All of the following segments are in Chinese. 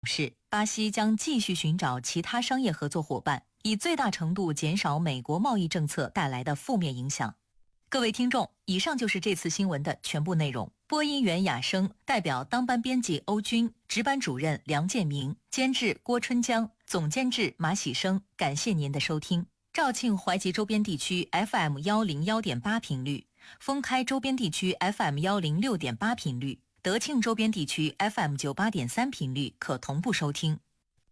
示，巴西将继续寻找其他商业合作伙伴，以最大程度减少美国贸易政策带来的负面影响。各位听众，以上就是这次新闻的全部内容。播音员雅生，代表当班编辑欧军，值班主任梁建明，监制郭春江，总监制马喜生。感谢您的收听。肇庆淮吉周边地区 FM101.8 频率，封开周边地区 FM106.8 频率，德庆周边地区 FM98.3 频率可同步收听。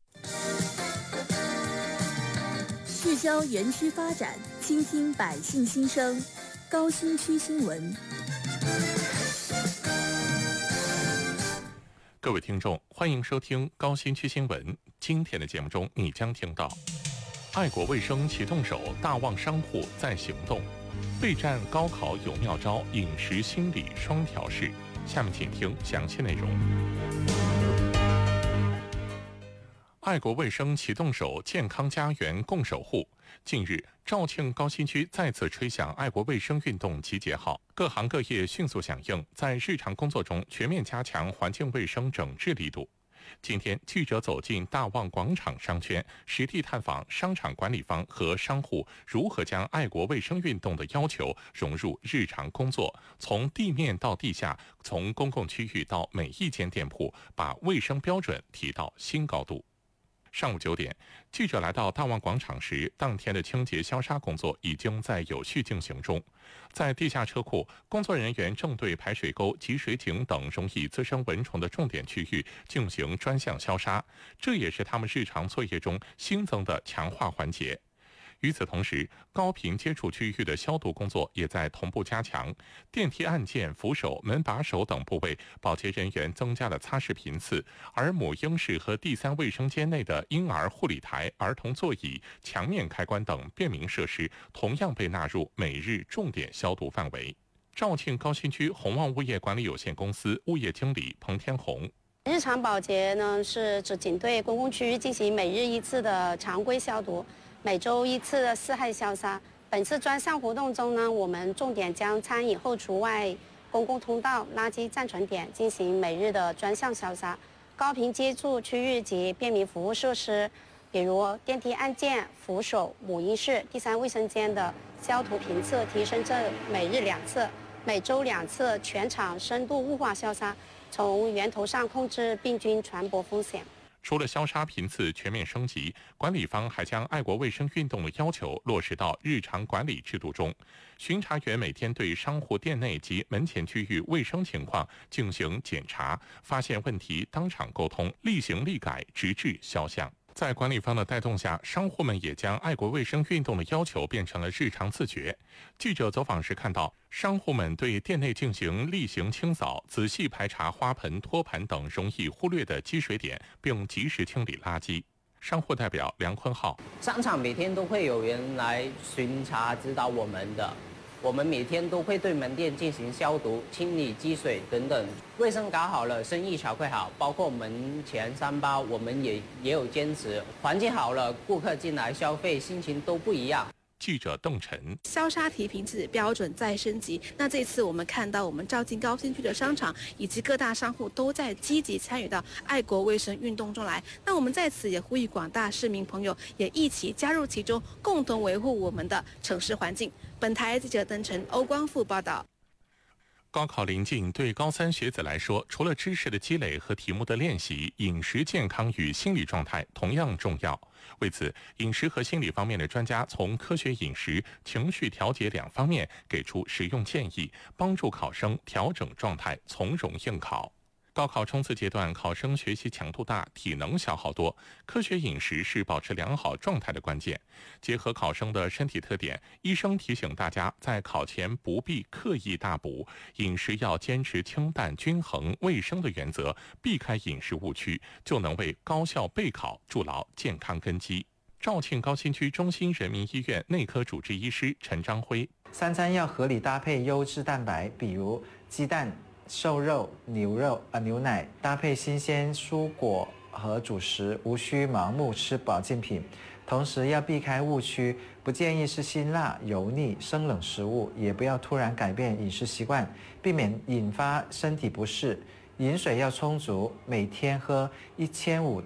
聚焦园区发展，倾听百姓心声，高新区新闻。 各位听众，欢迎收听高新区新闻。今天的节目中，你将听到爱国卫生启动手，大旺商户在行动，备战高考有妙招，饮食心理双调试。下面请听详细内容。爱国卫生启动手，健康家园共守护。近日，肇庆高新区再次吹响爱国卫生运动集结号，各行各业迅速响应，在日常工作中全面加强环境卫生整治力度。今天，记者走进大旺广场商圈，实地探访商场管理方和商户如何将爱国卫生运动的要求融入日常工作，从地面到地下，从公共区域到每一间店铺，把卫生标准提到新高度。上午9点，记者来到大旺广场时，当天的清洁消杀工作已经在有序进行中。在地下车库，工作人员正对排水沟、集水井等容易滋生蚊虫的重点区域进行专项消杀，这也是他们日常作业中新增的强化环节。与此同时，高频接触区域的消毒工作也在同步加强。电梯按键、扶手、门把手等部位，保洁人员增加了擦拭频次，而母婴室和第三卫生间内的婴儿护理台、儿童座椅、墙面开关等便民设施，同样被纳入每日重点消毒范围。肇庆高新区宏旺物业管理有限公司物业经理彭天红。 日常保洁呢，是指仅对公共区域进行每日1次的常规消毒，每周1次的四害消杀。本次专项活动中呢，我们重点将餐饮后厨外公共通道、垃圾暂存点进行每日的专项消杀。高频接触区域及便民服务设施，比如电梯按键、扶手、母婴室、第三卫生间的消毒频次提升至每日2次，每周2次全场深度雾化消杀，从源头上控制病菌传播风险。 除了消杀频次全面升级，管理方还将爱国卫生运动的要求落实到日常管理制度中。巡查员每天对商户店内及门前区域卫生情况进行检查，发现问题当场沟通，立行立改，直至肖像。在管理方的带动下，商户们也将爱国卫生运动的要求变成了日常自觉。记者走访时看到，商户们对店内进行例行清扫，仔细排查花盆、托盘等容易忽略的积水点，并及时清理垃圾。商户代表梁坤浩： 商场每天都会有人来巡查指导我们的，我们每天都会对门店进行消毒、清理积水等等，卫生搞好了，生意才会好。包括门前3包，我们也有坚持，环境好了，顾客进来消费心情都不一样。 记者邓晨： 消杀提频次标准再升级。那这次我们看到我们肇庆高新区的商场以及各大商户都在积极参与到爱国卫生运动中来。那我们在此也呼吁广大市民朋友也一起加入其中，共同维护我们的城市环境。本台记者邓晨、欧光富报道。 高考临近，对高3学子来说，除了知识的积累和题目的练习，饮食健康与心理状态同样重要。为此，饮食和心理方面的专家从科学饮食、情绪调节2方面给出实用建议，帮助考生调整状态，从容应考。高考冲刺阶段，考生学习强度大，体能消耗多，科学饮食是保持良好状态的关键。结合考生的身体特点，医生提醒大家，在考前不必刻意大补，饮食要坚持清淡、均衡、卫生的原则，避开饮食误区，就能为高效备考筑牢健康根基。肇庆高新区中心人民医院内科主治医师陈章辉： 三餐要合理搭配优质蛋白，比如鸡蛋、瘦肉、牛奶，搭配新鲜蔬果和主食，无需盲目吃保健品。同时要避开误区，不建议吃辛辣、油腻、生冷食物，也不要突然改变饮食习惯，避免引发身体不适。饮水要充足，每天喝1500